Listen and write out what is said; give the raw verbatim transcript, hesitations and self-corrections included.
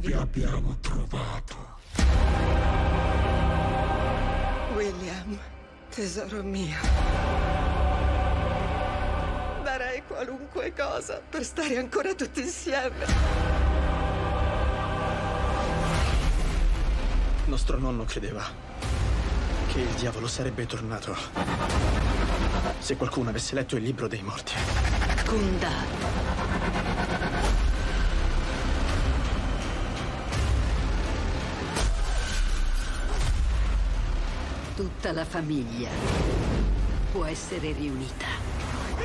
vi abbiamo trovato. William, tesoro mio, darei qualunque cosa per stare ancora tutti insieme. Nostro nonno credeva che il diavolo sarebbe tornato se qualcuno avesse letto il libro dei morti. Kundal. Tutta la famiglia può essere riunita.